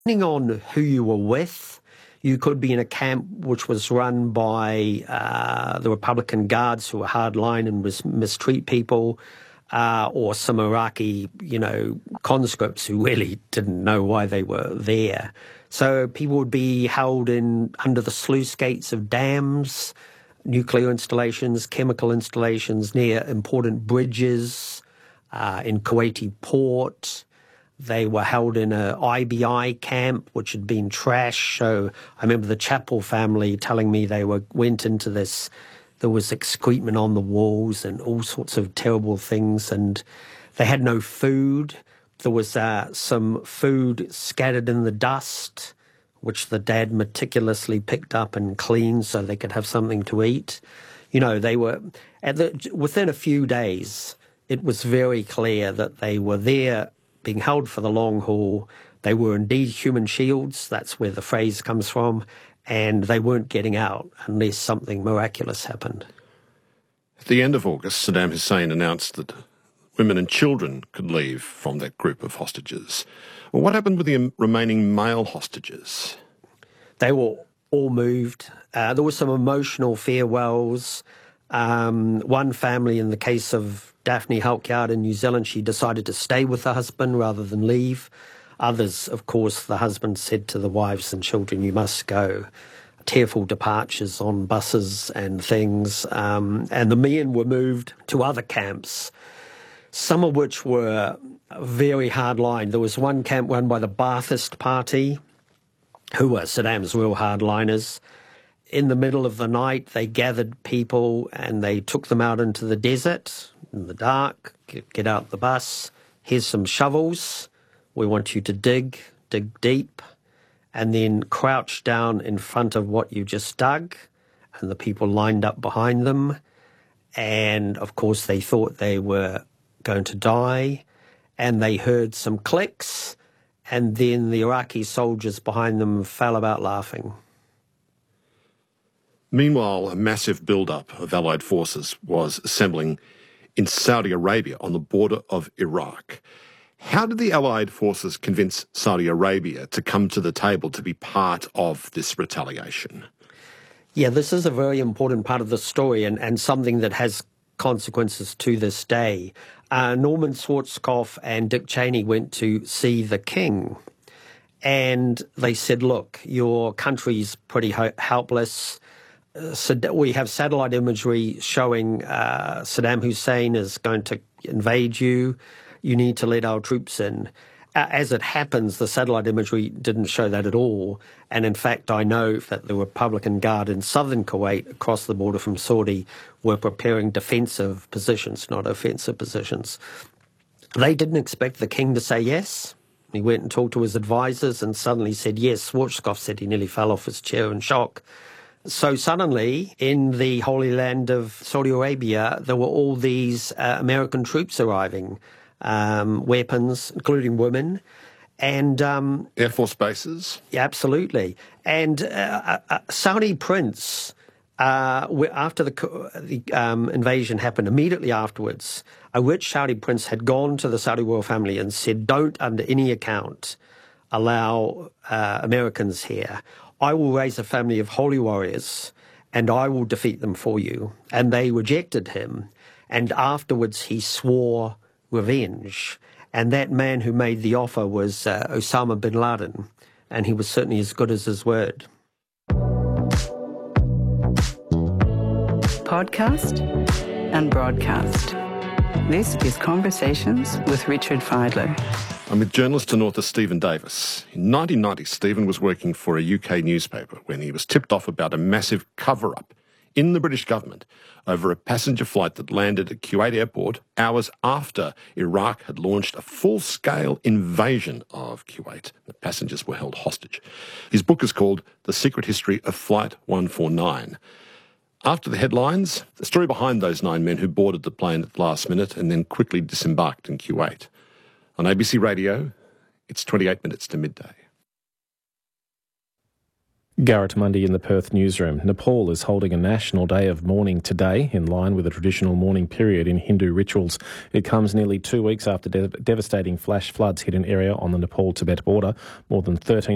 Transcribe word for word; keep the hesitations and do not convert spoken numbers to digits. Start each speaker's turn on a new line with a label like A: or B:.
A: Depending on who you were with, you could be in a camp which was run by uh, the Republican Guards who were hardline and was mistreat people, uh, or some Iraqi, you know, conscripts who really didn't know why they were there. So people would be held in under the sluice gates of dams, nuclear installations, chemical installations, near important bridges, uh, in Kuwaiti port. They were held in a I B I camp, which had been trashed. So I remember the Chappell family telling me they were went into this. There was excrement on the walls and all sorts of terrible things, and they had no food. There was uh, some food scattered in the dust, which the dad meticulously picked up and cleaned so they could have something to eat. You know, they were at the, within a few days. It was very clear that they were there, being held for the long haul. They were indeed human shields. That's where the phrase comes from. And they weren't getting out unless something miraculous happened.
B: At the end of August, Saddam Hussein announced that women and children could leave from that group of hostages. Well, what happened with the remaining male hostages?
A: They were all moved. Uh, there were some emotional farewells. Um, one family, in the case of Daphne Halkyard in New Zealand, she decided to stay with her husband rather than leave. Others, of course, the husband said to the wives and children, you must go. Tearful departures on buses and things. Um, and the men were moved to other camps, some of which were very hardline. There was one camp run by the Ba'athist Party, who were Saddam's real hardliners. In the middle of the night, they gathered people and they took them out into the desert in the dark, get, get out the bus. Here's some shovels. We want you to dig, dig deep, and then crouch down in front of what you just dug. And the people lined up behind them. And, of course, they thought they were going to die. And they heard some clicks. And then the Iraqi soldiers behind them fell about laughing.
B: Meanwhile, a massive build-up of Allied forces was assembling in Saudi Arabia on the border of Iraq. How did the Allied forces convince Saudi Arabia to come to the table to be part of this retaliation?
A: Yeah, this is a very important part of the story and, and something that has consequences to this day. Uh, Norman Schwarzkopf and Dick Cheney went to see the king, and they said, look, your country's pretty ho- helpless. Uh, so we have satellite imagery showing uh, Saddam Hussein is going to invade you. You need to let our troops in. Uh, as it happens, the satellite imagery didn't show that at all. And in fact, I know that the Republican Guard in southern Kuwait, across the border from Saudi, were preparing defensive positions, not offensive positions. They didn't expect the king to say yes. He went and talked to his advisors and suddenly said yes. Schwarzkopf said he nearly fell off his chair in shock. So suddenly, in the Holy Land of Saudi Arabia, there were all these uh, American troops arriving. Um, weapons, including women, and um,
B: Air Force bases.
A: Yeah, absolutely. And uh, a, a Saudi prince, uh, after the, the um, invasion happened, immediately afterwards, a rich Saudi prince had gone to the Saudi royal family and said, "Don't, under any account, allow uh, Americans here. I will raise a family of holy warriors, and I will defeat them for you." And they rejected him. And afterwards, he swore revenge. And that man who made the offer was uh, Osama bin Laden, and he was certainly as good as his word.
C: Podcast and broadcast. This is Conversations with Richard Fidler.
B: I'm with journalist and author Stephen Davis. In nineteen ninety, Stephen was working for a U K newspaper when he was tipped off about a massive cover-up in the British government over a passenger flight that landed at Kuwait airport hours after Iraq had launched a full-scale invasion of Kuwait. The passengers were held hostage. His book is called The Secret History of Flight one forty-nine. After the headlines, the story behind those nine men who boarded the plane at the last minute and then quickly disembarked in Kuwait. On A B C Radio, it's twenty-eight minutes to midday.
D: Garrett Mundy in the Perth newsroom. Nepal is holding a national day of mourning today, in line with a traditional mourning period in Hindu rituals. It comes nearly two weeks after de- devastating flash floods hit an area on the Nepal-Tibet border. More than thirteen